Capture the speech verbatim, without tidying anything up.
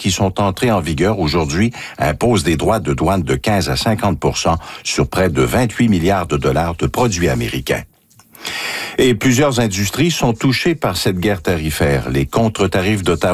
qui sont entrées en vigueur aujourd'hui imposent des droits de douane de quinze à cinquante pour cent sur près de vingt-huit milliards de dollars de produits américains. Et plusieurs industries sont touchées par cette guerre tarifaire. Les contre-tarifs d'Ottawa